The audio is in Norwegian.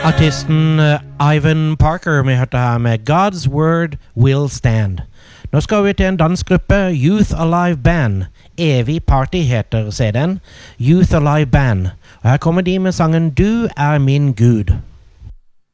Artisten Ivan Parker vi hørte her med God's Word Will Stand. Nå skal vi til en dansgruppe, Youth Alive Band. Evig Party heter CD-en, Youth Alive Band. Og her kommer de med sangen Du er min Gud.